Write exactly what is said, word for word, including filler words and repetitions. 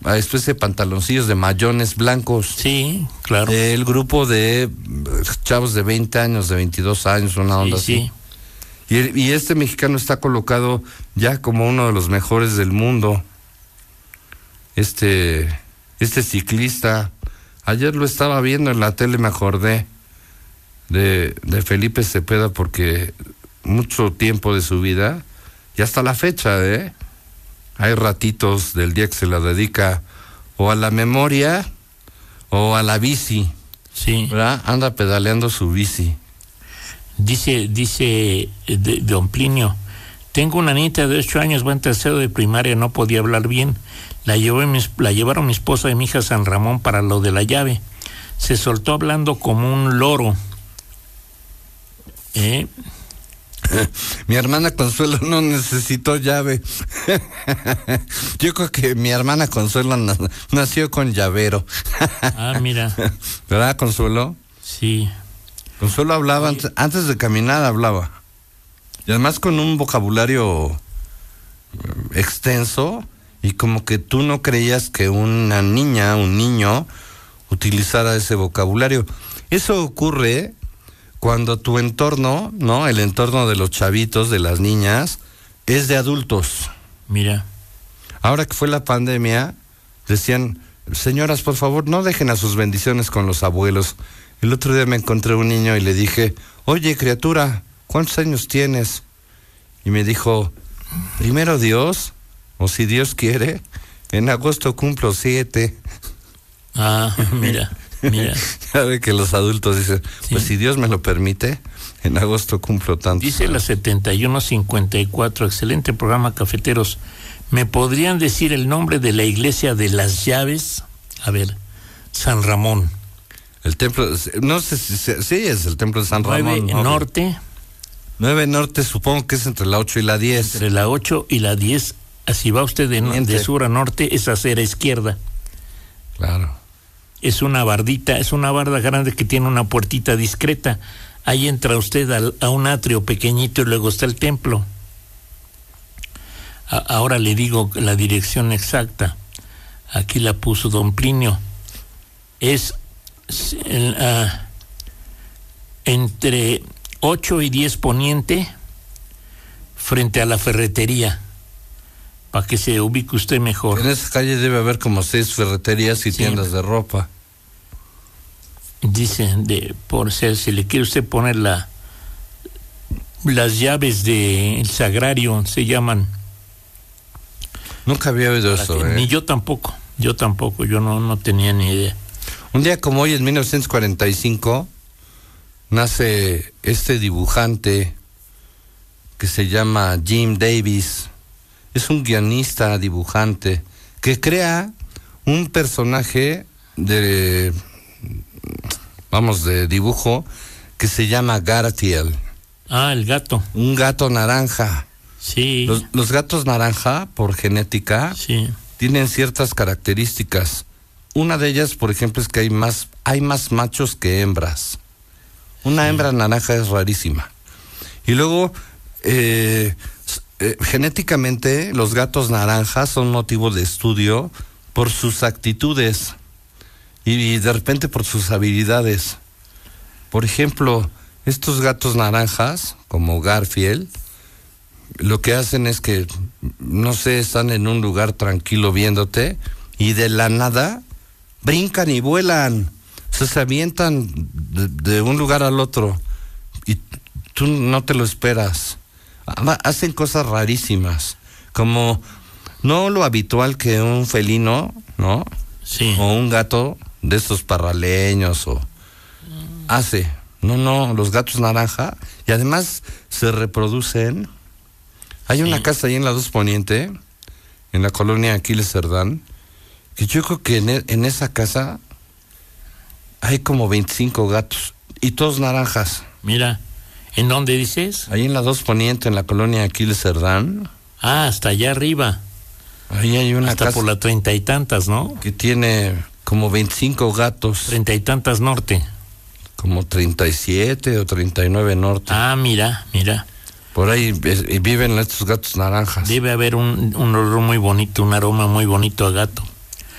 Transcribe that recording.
especie de pantaloncillos de mayones blancos. Sí, claro. El grupo de chavos de veinte años, de veintidós años, una onda sí, así. Sí. Y, y este mexicano está colocado ya como uno de los mejores del mundo. Este, este ciclista, ayer lo estaba viendo en la tele, me acordé de, de Felipe Cepeda, porque mucho tiempo de su vida, y hasta la fecha, ¿eh? Hay ratitos del día que se la dedica o a la memoria o a la bici. Sí. ¿Verdad? Anda pedaleando su bici. Dice, dice de, don Plinio, tengo una nieta de ocho años, va en tercero de primaria, no podía hablar bien. La, llevé, la llevaron mi esposa y mi hija a San Ramón para lo de la llave. Se soltó hablando como un loro. ¿Eh? Mi hermana Consuelo no necesitó llave. Yo creo que mi hermana Consuelo nació con llavero. Ah, mira. ¿Verdad, Consuelo? Sí. Consuelo hablaba antes, antes de caminar, hablaba. Y además con un vocabulario extenso, y como que tú no creías que una niña, un niño, utilizara ese vocabulario. Eso ocurre cuando tu entorno, ¿no? El entorno de los chavitos, de las niñas, es de adultos. Mira. Ahora que fue la pandemia, decían, señoras, por favor, no dejen a sus bendiciones con los abuelos. El otro día me encontré un niño y le dije, oye, criatura, ¿cuántos años tienes? Y me dijo, primero Dios, o si Dios quiere, en agosto cumplo siete. Ah, mira. Mira. Ya ve que los adultos dicen, sí, pues si Dios me lo permite, en agosto cumplo tanto. Dice la setenta y uno cincuenta y cuatro, excelente programa, cafeteros. ¿Me podrían decir el nombre de la iglesia de las llaves? A ver, San Ramón. El templo, no sé si, sí, es el templo de San Ramón. nueve Norte. nueve Norte, supongo que es entre la ocho y la diez. Entre la ocho y la diez, así va usted de, de sur a norte, es acera izquierda. Claro. Es una bardita, es una barda grande que tiene una puertita discreta. Ahí entra usted al, a un atrio pequeñito y luego está el templo. A, ahora le digo la dirección exacta. Aquí la puso don Plinio. Es el, uh, entre ocho y diez Poniente, frente a la ferretería, para que se ubique usted mejor. En esa calle debe haber como seis ferreterías y sí, tiendas de ropa. Dice, de, por ser, si le quiere usted poner la, las llaves del sagrario, se llaman. Nunca había oído eso, que, eh. Ni yo tampoco, yo tampoco, yo no, no tenía ni idea. Un día como hoy, en mil novecientos cuarenta y cinco, nace este dibujante que se llama Jim Davis. Es un guionista, dibujante, que crea un personaje de, vamos, de dibujo, que se llama Garfield. Ah, el gato. Un gato naranja. Sí. Los, los gatos naranja, por genética, sí, tienen ciertas características. Una de ellas, por ejemplo, es que hay más, hay más machos que hembras. Una sí. hembra naranja es rarísima. Y luego, eh, eh, genéticamente, los gatos naranjas son motivo de estudio por sus actitudes y, y de repente por sus habilidades. Por ejemplo, estos gatos naranjas, como Garfield, lo que hacen es que, no sé, están en un lugar tranquilo viéndote y de la nada brincan y vuelan. O sea, se avientan de, de un lugar al otro y tú no te lo esperas. Hacen cosas rarísimas, como no lo habitual que un felino, ¿no? Sí. O un gato de estos parraleños o hace. No, no, los gatos naranja. Y además se reproducen. Hay sí. una casa ahí en la dos Poniente, en la colonia Aquiles Cerdán, que yo creo que en, en esa casa hay como veinticinco gatos y todos naranjas. Mira, ¿en dónde dices? Ahí en la dos Poniente, en la colonia Aquiles Cerdán. Ah, hasta allá arriba. Ahí hay una hasta casa por la treinta y tantas, ¿no? Que tiene como veinticinco gatos. Treinta y tantas norte. Como treinta y siete o treinta y nueve norte. Ah, mira, mira. Por ahí viven estos gatos naranjas. Debe haber un, un olor muy bonito, un aroma muy bonito a gato.